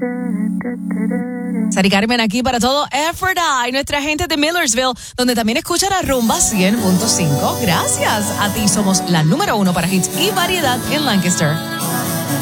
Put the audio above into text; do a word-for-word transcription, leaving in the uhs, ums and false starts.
Sari Carmen aquí para todo Ephrata y nuestra gente de Millersville, donde también escucha la Rumba cien punto cinco. Gracias a ti, somos la número uno para hits y variedad en Lancaster.